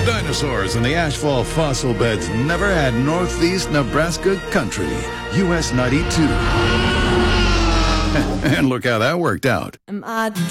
dinosaurs and the asphalt fossil beds never had Northeast Nebraska country. US 92. And look how that worked out. Am I